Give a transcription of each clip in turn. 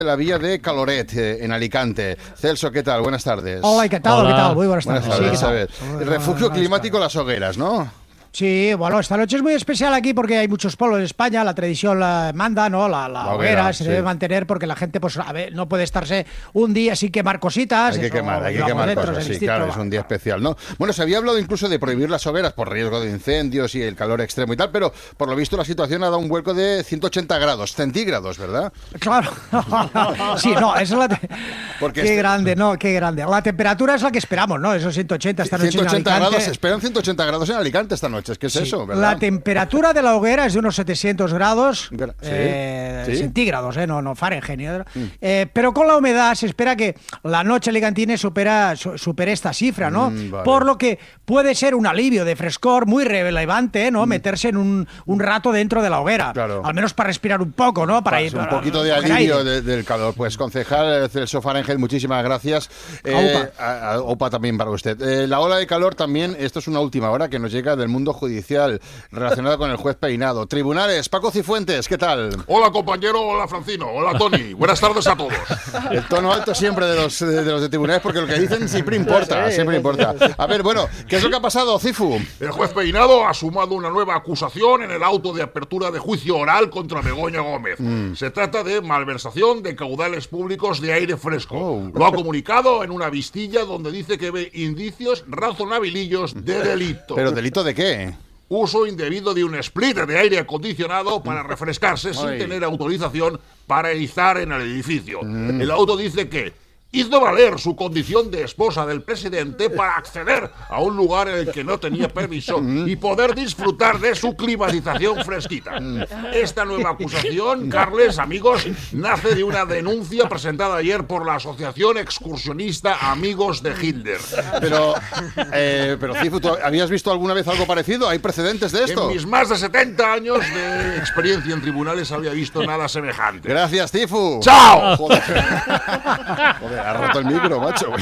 La vía de Caloret, en Alicante. Celso, ¿qué tal? Buenas tardes. Hola, ¿qué tal? Hola. ¿Qué tal? Muy buenas tardes. Buenas tardes. Sí, A ver, el refugio climático Las Hogueras, ¿no? Sí, bueno, esta noche es muy especial aquí porque hay muchos pueblos en España, la tradición la manda, ¿no? La hoguera se debe mantener porque la gente, pues, a ver, no puede estarse un día sin quemar cositas. Hay que quemar cosas, sí, claro, es un día especial, ¿no? Bueno, se había hablado incluso de prohibir las hogueras por riesgo de incendios y el calor extremo y tal, pero por lo visto la situación ha dado un vuelco de 180 grados centígrados, ¿verdad? Claro. Sí, no, esa es la... Porque qué grande, ¿no? Qué grande. La temperatura es la que esperamos, ¿no? Esos 180 esta noche 180 en Alicante. grados, esperan 180 grados en Alicante esta noche, es que es eso, ¿verdad? La temperatura de la hoguera es de unos 700 grados Sí. centígrados, no Fahrenheit. Pero con la humedad se espera que la noche alicantina supere esta cifra, ¿no? Vale. Por lo que puede ser un alivio de frescor muy relevante, ¿no? Meterse en un rato dentro de la hoguera. Claro. Al menos para respirar un poco, ¿no? Para ir un poquito de alivio del calor. Pues concejal Celso Fahrenheit, muchísimas gracias. A Opa también para usted. La ola de calor también, esto es una última hora que nos llega del mundo judicial relacionada con el juez Peinado. Tribunales, Paco Cifuentes, ¿qué tal? Hola compañero, hola Francino, hola Tony, buenas tardes a todos. El tono alto siempre de los de tribunales porque lo que dicen siempre importa, siempre importa. A ver, bueno, ¿qué es lo que ha pasado, Cifu? El juez Peinado ha sumado una nueva acusación en el auto de apertura de juicio oral contra Begoña Gómez. Se trata de malversación de caudales públicos de aire fresco. Lo ha comunicado en una vistilla donde dice que ve indicios razonabilillos de delito. ¿Pero delito de qué? Uso indebido de un splitter de aire acondicionado para refrescarse sin tener autorización para izar en el edificio. El auto dice que hizo valer su condición de esposa del presidente para acceder a un lugar en el que no tenía permiso y poder disfrutar de su climatización fresquita. Esta nueva acusación, Carles, amigos, nace de una denuncia presentada ayer por la Asociación Excursionista Amigos de Hitler. Pero Cifu, ¿tú habías visto alguna vez algo parecido? ¿Hay precedentes de esto? En mis más de 70 años de experiencia en tribunales había visto nada semejante. Gracias, Cifu. ¡Chao! Joder, ha roto el micro, macho.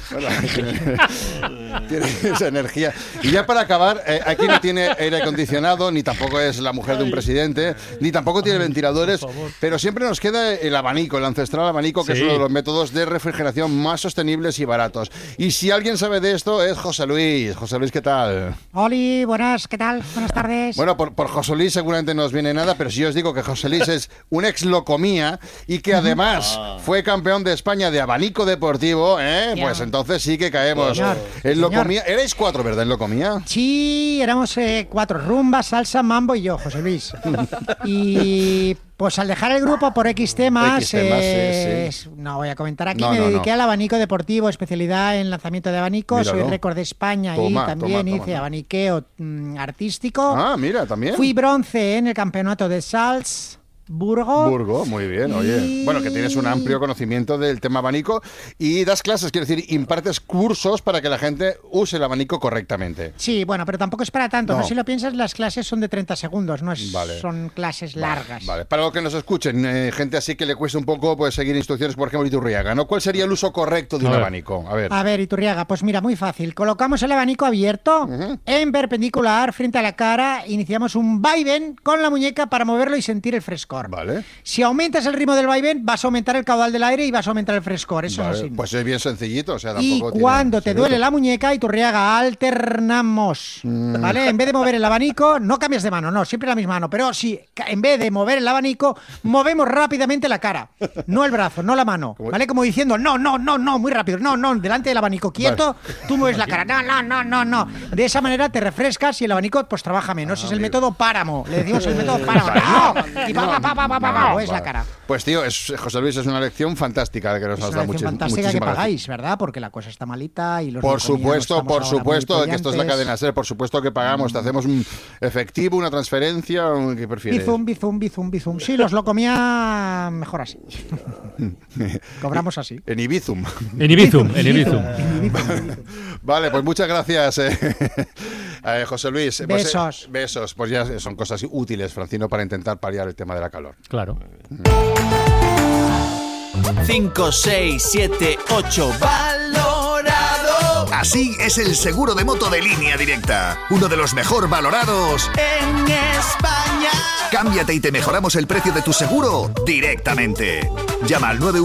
Tiene esa energía. Y ya para acabar, aquí no tiene aire acondicionado, ni tampoco es la mujer de un presidente, ni tampoco tiene ventiladores, pero siempre nos queda el abanico, el ancestral abanico, que es uno de los métodos de refrigeración más sostenibles y baratos. Y si alguien sabe de esto es José Luis. José Luis, ¿qué tal? Oli, buenas, ¿qué tal? Buenas tardes. Bueno, por José Luis seguramente no os viene nada, pero si yo os digo que José Luis es un ex locomía y que además fue campeón de España de abanico deportivo, pues entonces sí que caemos. En Locomía, erais 4, ¿verdad? En Locomía. Sí, éramos 4, rumba, salsa, mambo y yo, José Luis. Y pues al dejar el grupo por X temas, no voy a comentar aquí, me dediqué al abanico deportivo, especialidad en lanzamiento de abanico. Míralo. Soy récord de España y también hice abaniqueo artístico. Ah, mira, también. Fui bronce en el campeonato de Salzburgo, muy bien, oye. Bueno, que tienes un amplio conocimiento del tema abanico y das clases, quiero decir, impartes cursos para que la gente use el abanico correctamente. Sí, bueno, pero tampoco es para tanto. No. Si lo piensas, las clases son de 30 segundos, no es, son clases largas. Vale, para los que nos escuchen, gente así que le cuesta un poco pues seguir instrucciones, por ejemplo, Iturriaga, ¿no? ¿Cuál sería el uso correcto de un abanico? A ver, Iturriaga, pues mira, muy fácil. Colocamos el abanico abierto en perpendicular frente a la cara, iniciamos un vaivén con la muñeca para moverlo y sentir el frescor. Vale. Si aumentas el ritmo del vaivén, vas a aumentar el caudal del aire y vas a aumentar el frescor. Eso es así. Pues es bien sencillito, o sea, tampoco. Y cuando te duele la muñeca, Iturriaga, alternamos. ¿Vale? En vez de mover el abanico, no cambias de mano, no, siempre la misma mano. Pero si en vez de mover el abanico, movemos rápidamente la cara. No el brazo, no la mano. ¿Vale? Como diciendo, no, muy rápido. No, delante del abanico quieto, tú mueves la cara. No. De esa manera te refrescas y el abanico pues trabaja menos. Es el método páramo. Le decimos el método páramo. Y es la cara. Pues tío, José Luis, es una lección fantástica que nos has dado. Fantástica que pagáis, ¿verdad? Porque la cosa está malita y los por supuesto, que esto es la cadena SER, por supuesto que pagamos, te hacemos un efectivo, una transferencia, ¿qué prefieres? Bizum. Sí, los locomía mejor así. Cobramos así. En Ibizum. Vale, pues muchas gracias, José Luis. Besos. Pues ya son cosas útiles, Francino, para intentar paliar el tema de la calor. Claro. 5, 6, 7, 8, valorado. Así es el seguro de moto de Línea Directa. Uno de los mejor valorados en España. Cámbiate y te mejoramos el precio de tu seguro directamente. Llama al 9